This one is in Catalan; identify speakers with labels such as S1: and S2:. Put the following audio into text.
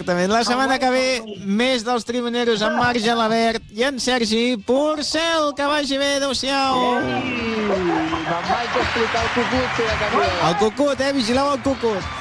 S1: Exactament. La setmana que ve, més dels Trimoneros amb Marc Gelabert i en Sergi Porcel. Que vagi bé, adéu-siau.
S2: Me'n vaig a explicar el cucut, si de camí.
S1: El cucut, vigileu el cucut.